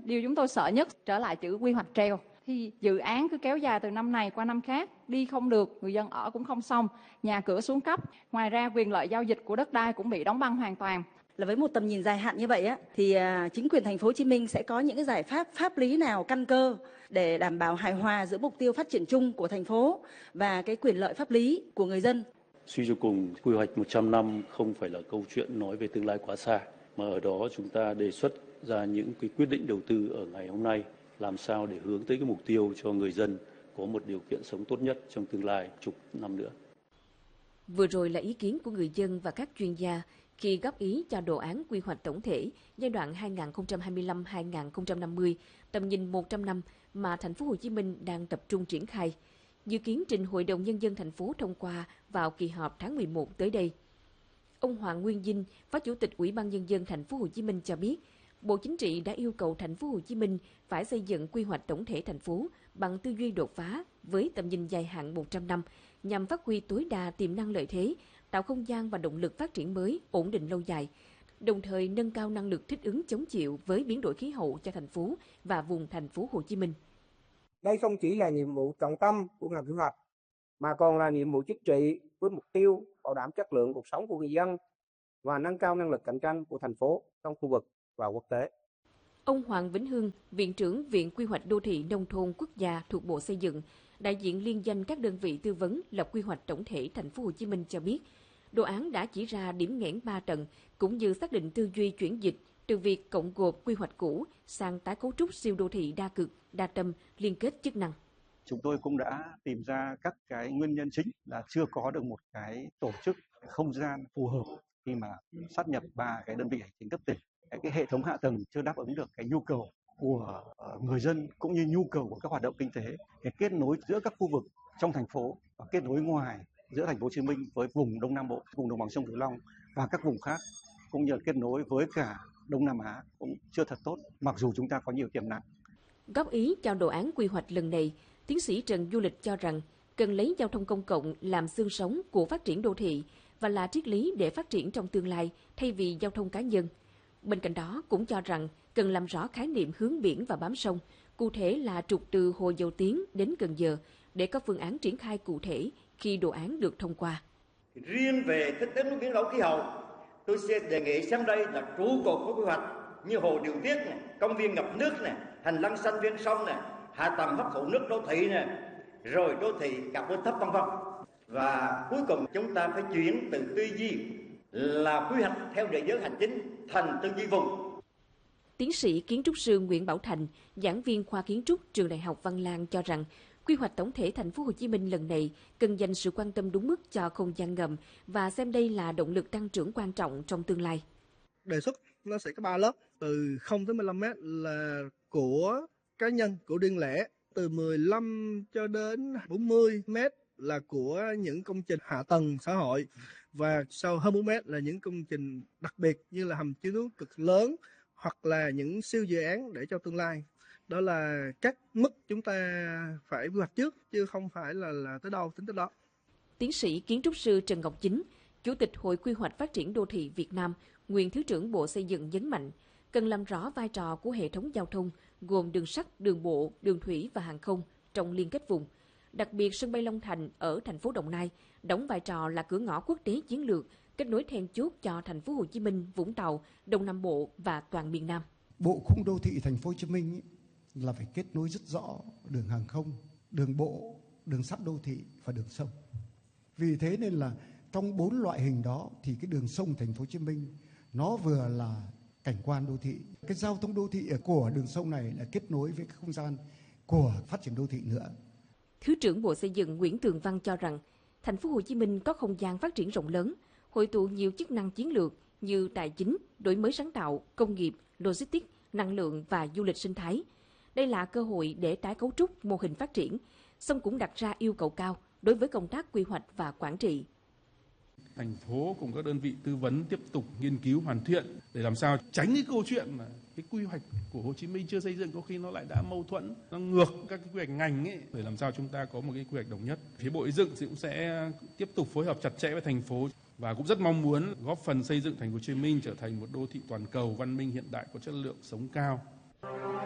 Điều chúng tôi sợ nhất trở lại chữ quy hoạch treo. Thì dự án cứ kéo dài từ năm này qua năm khác, đi không được, người dân ở cũng không xong, nhà cửa xuống cấp. Ngoài ra quyền lợi giao dịch của đất đai cũng bị đóng băng hoàn toàn. Là với một tầm nhìn dài hạn như vậy á, thì chính quyền thành phố Hồ Chí Minh sẽ có những cái giải pháp pháp lý nào căn cơ để đảm bảo hài hòa giữa mục tiêu phát triển chung của thành phố và cái quyền lợi pháp lý của người dân. Suy cho cùng, quy hoạch 100 năm không phải là câu chuyện nói về tương lai quá xa, mà ở đó chúng ta đề xuất ra những cái quyết định đầu tư ở ngày hôm nay, làm sao để hướng tới cái mục tiêu cho người dân có một điều kiện sống tốt nhất trong tương lai chục năm nữa. Vừa rồi là ý kiến của người dân và các chuyên gia khi góp ý cho đồ án quy hoạch tổng thể giai đoạn 2025-2050, tầm nhìn 100 năm mà thành phố Hồ Chí Minh đang tập trung triển khai, dự kiến trình Hội đồng Nhân dân thành phố thông qua vào kỳ họp tháng 11 tới đây. Ông Hoàng Nguyên Dinh, Phó Chủ tịch Ủy ban Nhân dân thành phố Hồ Chí Minh cho biết, Bộ Chính trị đã yêu cầu thành phố Hồ Chí Minh phải xây dựng quy hoạch tổng thể thành phố bằng tư duy đột phá với tầm nhìn dài hạn 100 năm nhằm phát huy tối đa tiềm năng lợi thế, tạo không gian và động lực phát triển mới, ổn định lâu dài, đồng thời nâng cao năng lực thích ứng chống chịu với biến đổi khí hậu cho thành phố và vùng thành phố Hồ Chí Minh. Đây không chỉ là nhiệm vụ trọng tâm của ngành quy hoạch, mà còn là nhiệm vụ chính trị với mục tiêu bảo đảm chất lượng cuộc sống của người dân và nâng cao năng lực cạnh tranh của thành phố trong khu vực và quốc tế. Ông Hoàng Vĩnh Hưng, Viện trưởng Viện Quy hoạch Đô thị Nông thôn Quốc gia thuộc Bộ Xây dựng, đại diện liên danh các đơn vị tư vấn lập quy hoạch tổng thể thành phố Hồ Chí Minh cho biết, đồ án đã chỉ ra điểm nghẽn 3 tầng cũng như xác định tư duy chuyển dịch từ việc cộng gộp quy hoạch cũ sang tái cấu trúc siêu đô thị đa cực, đa tâm, liên kết chức năng. Chúng tôi cũng đã tìm ra các cái nguyên nhân chính là chưa có được một cái tổ chức không gian phù hợp khi mà sát nhập 3 cái đơn vị hành chính cấp tỉnh. Cái hệ thống hạ tầng chưa đáp ứng được cái nhu cầu của người dân cũng như nhu cầu của các hoạt động kinh tế, cái kết nối giữa các khu vực trong thành phố và kết nối ngoài giữa thành phố Hồ Chí Minh với vùng Đông Nam Bộ, vùng đồng bằng sông Cửu Long và các vùng khác, cũng như kết nối với cả Đông Nam Á cũng chưa thật tốt, mặc dù chúng ta có nhiều tiềm năng. Góp ý cho đồ án quy hoạch lần này, tiến sĩ Trần Du Lịch cho rằng cần lấy giao thông công cộng làm xương sống của phát triển đô thị và là triết lý để phát triển trong tương lai thay vì giao thông cá nhân. Bên cạnh đó cũng cho rằng cần làm rõ khái niệm hướng biển và bám sông, cụ thể là trục từ Hồ Dầu Tiếng đến Cần Giờ để có phương án triển khai cụ thể khi đồ án được thông qua. Riêng về thích ứng biến đổi khí hậu, tôi sẽ đề nghị xem đây là trụ cột của quy hoạch như hồ điều tiết này, công viên ngập nước này, hành lang xanh ven sông này, hạ tầng hấp thụ nước đô thị này, rồi đô thị carbon thấp vân vân. Và cuối cùng chúng ta phải chuyển từ tư duy là quy hoạch theo địa giới hành chính thành tư duy vùng. Tiến sĩ kiến trúc sư Nguyễn Bảo Thành, giảng viên khoa kiến trúc trường Đại học Văn Lang cho rằng quy hoạch tổng thể thành phố Hồ Chí Minh lần này cần dành sự quan tâm đúng mức cho không gian ngầm và xem đây là động lực tăng trưởng quan trọng trong tương lai. Đề xuất nó sẽ có 3 lớp, từ 0 tới 15 mét là của cá nhân, của riêng lẻ, từ 15 cho đến 40 mét là của những công trình hạ tầng xã hội, và sau hơn 4 mét là những công trình đặc biệt như là hầm chứa nước cực lớn hoặc là những siêu dự án để cho tương lai. Đó là các mức chúng ta phải quy hoạch trước chứ không phải là tới đâu tính tới đó. Tiến sĩ kiến trúc sư Trần Ngọc Chính, Chủ tịch Hội Quy hoạch Phát triển Đô thị Việt Nam, nguyên Thứ trưởng Bộ Xây dựng nhấn mạnh, cần làm rõ vai trò của hệ thống giao thông gồm đường sắt, đường bộ, đường thủy và hàng không trong liên kết vùng. Đặc biệt sân bay Long Thành ở thành phố Đồng Nai đóng vai trò là cửa ngõ quốc tế chiến lược, kết nối then chốt cho thành phố Hồ Chí Minh, Vũng Tàu, Đông Nam Bộ và toàn miền Nam. Bộ khung đô thị thành phố Hồ Chí Minh là phải kết nối rất rõ đường hàng không, đường bộ, đường sắt đô thị và đường sông. Vì thế nên là trong 4 loại hình đó thì cái đường sông thành phố Hồ Chí Minh nó vừa là cảnh quan đô thị, cái giao thông đô thị của đường sông này là kết nối với cái không gian của phát triển đô thị nữa. Thứ trưởng Bộ Xây dựng Nguyễn Tường Văn cho rằng thành phố Hồ Chí Minh có không gian phát triển rộng lớn, hội tụ nhiều chức năng chiến lược như tài chính, đổi mới sáng tạo, công nghiệp, logistics, năng lượng và du lịch sinh thái. Đây là cơ hội để tái cấu trúc mô hình phát triển, song cũng đặt ra yêu cầu cao đối với công tác quy hoạch và quản trị. Thành phố cùng các đơn vị tư vấn tiếp tục nghiên cứu hoàn thiện để làm sao tránh cái câu chuyện mà cái quy hoạch của Hồ Chí Minh chưa xây dựng có khi nó lại đã mâu thuẫn, nó ngược các cái quy hoạch ngành ấy, để làm sao chúng ta có một cái quy hoạch đồng nhất. Phía Bộ Xây dựng thì cũng sẽ tiếp tục phối hợp chặt chẽ với thành phố và cũng rất mong muốn góp phần xây dựng thành phố Hồ Chí Minh trở thành một đô thị toàn cầu văn minh hiện đại có chất lượng sống cao.